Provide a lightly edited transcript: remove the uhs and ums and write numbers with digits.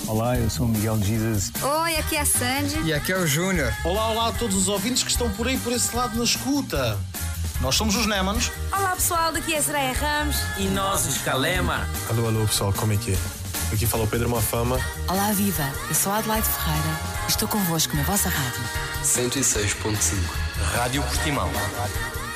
Olá, eu sou o Miguel Jesus. Oi, aqui é a Sandy. E aqui é o Júnior. Olá, olá a todos os ouvintes que estão por aí, por esse lado na escuta. Nós somos os Némanos. Olá pessoal, daqui é a Soraya Ramos. E nós, os Calema. Alô, alô pessoal, como é que é? Aqui fala o Pedro Mafama. Olá, viva! Eu sou a Adelaide Ferreira e estou convosco na vossa rádio. 106.5 Rádio Portimão.